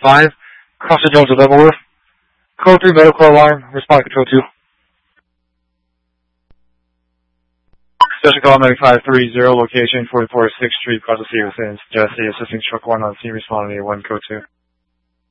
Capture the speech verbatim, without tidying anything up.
five, Crossing Jones of Leavenworth. Code three, medical alarm, respond control two. Special call nine five three zero, location forty-four sixth Street, Plaza City, within Jesse, assisting truck one on scene, responding to one, code two.